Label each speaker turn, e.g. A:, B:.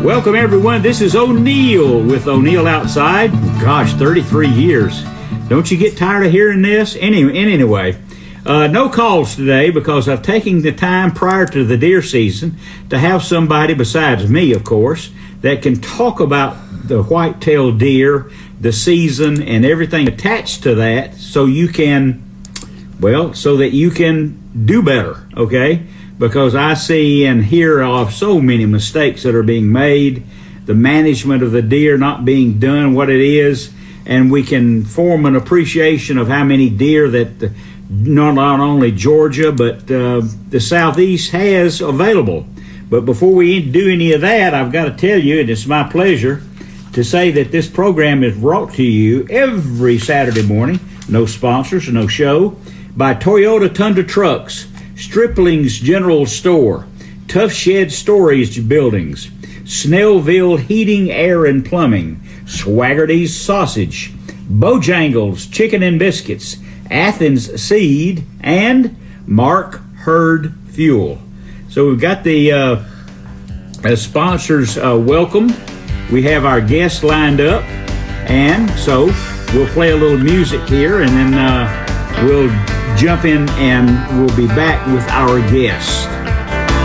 A: Welcome, everyone. This is O'Neill with O'Neill Outside. Gosh, 33 years. Don't you get tired of hearing this? Anyway, no calls today because I've taken the time prior to the deer season to have somebody besides me, of course, that can talk about the white-tailed deer, the season, and everything attached to that so that you can do better, okay? Because I see and hear of so many mistakes that are being made, the management of the deer not being done what it is, and we can form an appreciation of how many deer that not only Georgia but the Southeast has available. But before we do any of that, I've got to tell you, and it's my pleasure to say that this program is brought to you every Saturday morning, no sponsors, no show, by Toyota Tundra Trucks, Stripling's General Store, Tough Shed Storage Buildings, Snellville Heating, Air and Plumbing, Swaggerty's Sausage, Bojangles Chicken and Biscuits, Athens Seed, and Mark Hurd Fuel. So we've got the sponsors welcome. We have our guests lined up, and so we'll play a little music here, and then we'll jump in and we'll be back with our guest.